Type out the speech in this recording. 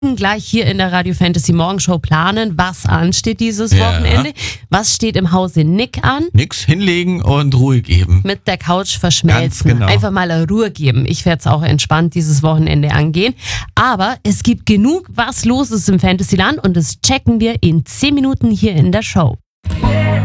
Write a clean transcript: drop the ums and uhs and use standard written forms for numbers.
gleich hier in der Radio Fantasy Morgenshow planen, was ansteht dieses Wochenende. Was steht im Hause Nick an? Nix hinlegen und Ruhe geben. Mit der Couch verschmelzen. Ganz genau. Einfach mal Ruhe geben. Ich werde es auch entspannt dieses Wochenende angehen. Aber es gibt genug, was los ist im Fantasyland und das checken wir in 10 Minuten hier in der Show.